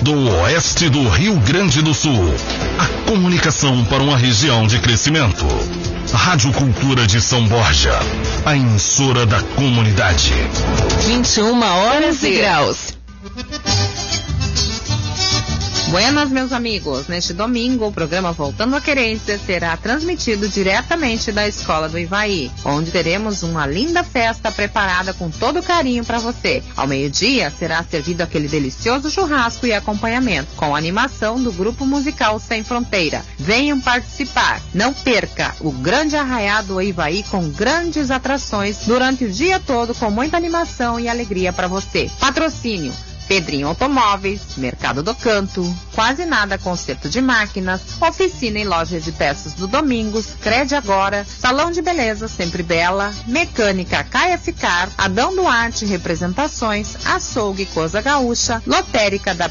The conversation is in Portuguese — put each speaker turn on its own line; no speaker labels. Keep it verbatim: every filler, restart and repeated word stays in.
do oeste do Rio Grande do Sul. A comunicação para uma região de crescimento. Rádio Cultura de São Borja, a emissora da comunidade.
vinte e uma horas e graus. Buenas, meus amigos. Neste domingo, o programa Voltando à Querência será transmitido diretamente da Escola do Ivaí, onde teremos uma linda festa preparada com todo carinho para você. Ao meio-dia, será servido aquele delicioso churrasco e acompanhamento, com a animação do grupo musical Sem Fronteira. Venham participar. Não perca o grande arraiado do Ivaí com grandes atrações durante o dia todo, com muita animação e alegria para você. Patrocínio: Pedrinho Automóveis, Mercado do Canto, Quase Nada Conserto de Máquinas, Oficina e Loja de Peças do Domingos, Crede Agora, Salão de Beleza Sempre Bela, Mecânica K F Car, Adão Duarte Representações, Açougue Coisa Gaúcha, Lotérica da